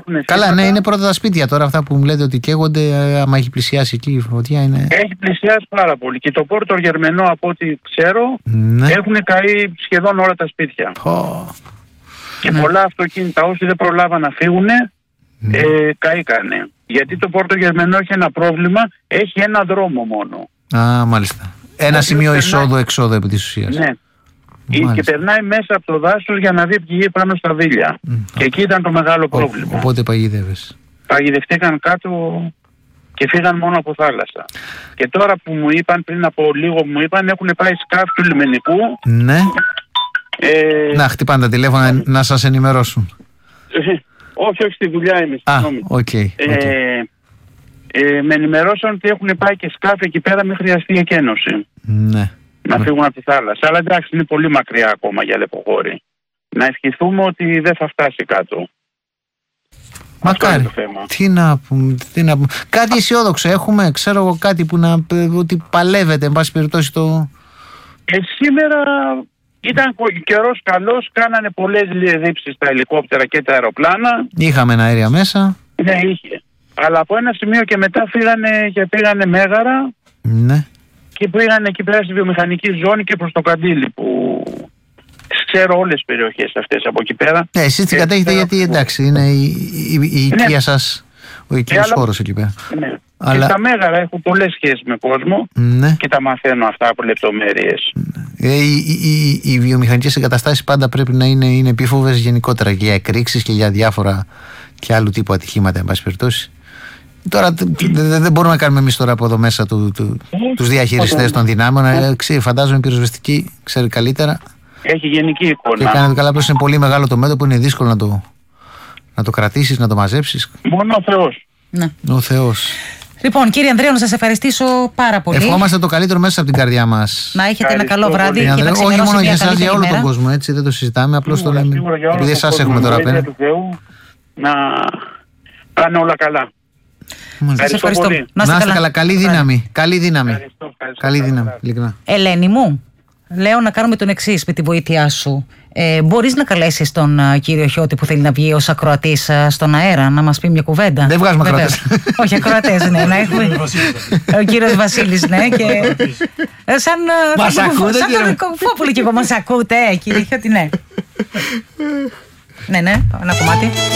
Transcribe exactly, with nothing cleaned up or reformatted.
έχουν. Καλά, σήματα. ναι, είναι πρώτα τα σπίτια τώρα αυτά που μου λέτε ότι καίγονται. Άμα έχει πλησιάσει εκεί η φωτιά είναι. Έχει πλησιάσει πάρα πολύ. Και το Πόρτο Γερμενό, από ό,τι ξέρω, Ναι. έχουν καεί σχεδόν όλα τα σπίτια. Oh. Και Ναι. πολλά αυτοκίνητα, όσοι δεν προλάβαν να φύγουν, Ναι. ε, καήκανε. Γιατί το Πόρτο Γερμενό έχει ένα πρόβλημα, έχει ένα δρόμο μόνο. Α, μάλιστα. Ένα Ο σημείο οποίος εισόδου-εξόδου επί της ουσίας. Ναι. Μάλιστα. Και περνάει μέσα από το δάσος για να δει πηγή πάνω στα δίλια. Mm. Και εκεί ήταν το μεγάλο πρόβλημα. Ο, οπότε παγίδευες. Παγιδευτήκαν κάτω και φύγαν μόνο από θάλασσα. Και τώρα που μου είπαν, πριν από λίγο μου είπαν, έχουν πάει σκάφη του λιμενικού. Ναι. Ε, Να χτυπάνε τα τηλέφωνα να σας ενημερώσουν. όχι, όχι, στη δουλειά είμαι. Α, συγγνώμη. οκ. Okay, okay. Ε, ε, με ενημερώσαν ότι έχουν πάει και σκάφη εκεί πέρα, μην χρειαστεί εκένωση. Ναι. Να Ναι. φύγουν από τη θάλασσα. Αλλά εντάξει, είναι πολύ μακριά ακόμα για Λεποχώρη. Να ευχηθούμε ότι δεν θα φτάσει κάτω. Αυτό είναι Μακάρι. το θέμα. Τι να πούμε, τι να πούμε. Κάτι αισιόδοξο έχουμε, ξέρω εγώ κάτι που να. Ότι παλεύεται, εν πάση περιπτώσει το. Ε, σήμερα ήταν καιρός καλός, κάνανε πολλές δίψεις στα ελικόπτερα και τα αεροπλάνα. Είχαμε ένα αέρια μέσα. Ναι, είχε. Αλλά από ένα σημείο και μετά φύγανε και πήγανε Μέγαρα Ναι. και πήγανε εκεί πέρα στη βιομηχανική ζώνη και προς το Καντήλι, που ξέρω όλες τις περιοχές αυτές από εκεί πέρα. Ναι, εσείς την Ε, κατέχετε πέρα γιατί από- εντάξει, είναι η, η, η οικία Ναι. σας, ο οικείος αλλά- χώρος εκεί πέρα. Ναι. Αλλά- Και στα Μέγαρα έχω πολλές σχέσεις με κόσμο Ναι. και τα μαθαίνω αυτά από λεπτομέρειες. Ε, οι, οι, οι, οι βιομηχανικές εγκαταστάσεις πάντα πρέπει να είναι, είναι επίφοβες γενικότερα και για εκρήξεις και για διάφορα και άλλου τύπου ατυχήματα, εν πάση περιπτώσει. Τώρα δεν δε, δε μπορούμε να κάνουμε εμείς τώρα από εδώ μέσα του, του, τους διαχειριστές των δυνάμεων. Ε, ξέρει, φαντάζομαι η πυροσβεστική ξέρει καλύτερα. Έχει γενική Και εικόνα. κάνετε καλά, απλώς είναι πολύ μεγάλο το μέτωπο, είναι δύσκολο να το, να το κρατήσεις, να το μαζέψεις. Μόνο ο Θεός. Ναι. Ο Θεός. Λοιπόν, κύριε Ανδρέου, να σας ευχαριστήσω πάρα πολύ. Ευχόμαστε το καλύτερο μέσα από την καρδιά μας. Να έχετε ένα καλό Ευχαριστώ βράδυ πολύ. και να Όχι ξημερώσει μόνο για μια εσάς, για καλύτερη όλο τον μέρα. κόσμο, έτσι δεν το συζητάμε, απλώς το Σίγουρα, λέμε. σίγουρα για όλο Επειδή τον εσάς κόσμο, έχουμε τώρα με βοήθεια απέναντι. του Θεού, να πάνε όλα καλά. Μάλιστα. Σας ευχαριστώ. πολύ. Να είστε καλά. Καλή δύναμη. Καλή δύναμη. Ευχαριστώ, ευχαριστώ. Καλή Καλά δύναμη. βράδυ. Ειλικρινά. Ελένη μου, λέω να κάνουμε τον εξής με τη βοήθειά σου. Ε, μπορείς να καλέσεις τον α, κύριο Χιώτη που θέλει να βγει ως ακροατής α, στον αέρα να μας πει μια κουβέντα. Δεν βγάζουμε Βεβαίως. ακροατές. Όχι, ακροατές, ναι. Να έχουμε... Ο κύριος Βασίλης, ναι. Και... Ε, σαν α, Μας σαν τον- ακούτε, σαν κύριε? τον Κοφόπουλο και εγώ, μας ακούτε, ε, κύριε Χιώτη, ναι. Ναι, ναι, ένα κομμάτι.